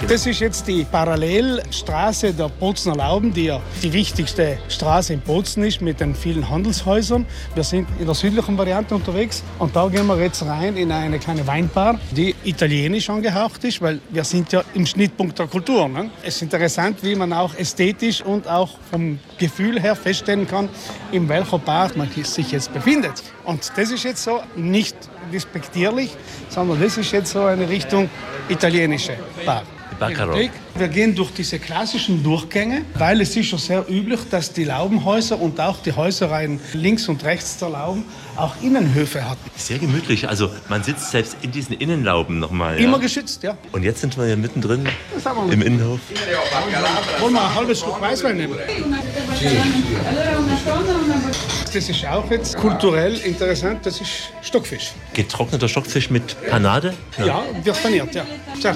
Das ist jetzt die Parallelstraße der Bozner Lauben, die ja die wichtigste Straße in Bozen ist mit den vielen Handelshäusern. Wir sind in der südlichen Variante unterwegs und da gehen wir jetzt rein in eine kleine Weinbar, die italienisch angehaucht ist, weil wir sind ja im Schnittpunkt der Kultur. Ne? Es ist interessant, wie man auch ästhetisch und auch vom Gefühl her feststellen kann, in welcher Bar man sich jetzt befindet. Und das ist jetzt so nicht despektierlich, sondern das ist jetzt so eine Richtung italienische Bar. Wir gehen durch diese klassischen Durchgänge, weil es ist schon sehr üblich, dass die Laubenhäuser und auch die Häuserreihen links und rechts der Lauben auch Innenhöfe hatten. Sehr gemütlich, also man sitzt selbst in diesen Innenlauben nochmal. Immer geschützt, ja. Und jetzt sind wir ja mittendrin im Innenhof. Wollen wir ein halbes Stück Weißwein nehmen? Das ist auch jetzt kulturell interessant, das ist Stockfisch. Getrockneter Stockfisch mit Panade? Ja, wird paniert, ja.